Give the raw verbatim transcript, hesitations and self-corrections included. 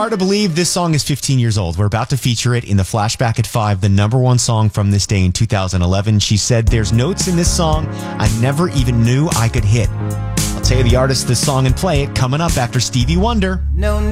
hard to believe this song is fifteen years old. We're about to feature it in the Flashback at five, the number one song from this day in two thousand eleven. She said, "There's notes in this song I never even knew I could hit." I'll tell you the artist, this song, and play it coming up after Stevie Wonder. No